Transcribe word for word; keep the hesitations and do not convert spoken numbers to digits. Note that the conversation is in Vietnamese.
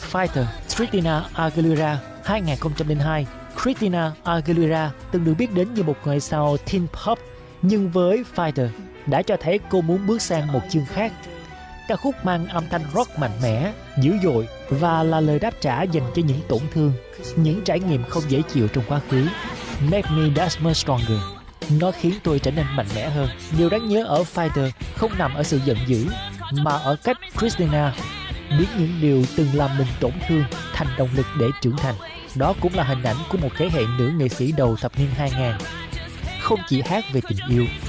Fighter Christina Aguilera hai không không hai. Christina Aguilera từng được biết đến như một ngôi sao teen pop, nhưng với Fighter đã cho thấy cô muốn bước sang một chương khác. Ca khúc mang âm thanh rock mạnh mẽ, dữ dội và là lời đáp trả dành cho những tổn thương, những trải nghiệm không dễ chịu trong quá khứ. Make Me That Much Stronger. Nó khiến tôi trở nên mạnh mẽ hơn. Điều đáng nhớ ở Fighter không nằm ở sự giận dữ, mà ở cách Christina biến những điều từng làm mình tổn thương thành động lực để trưởng thành. Đó cũng là hình ảnh của một thế hệ nữ nghệ sĩ đầu thập niên hai nghìn, không chỉ hát về tình yêu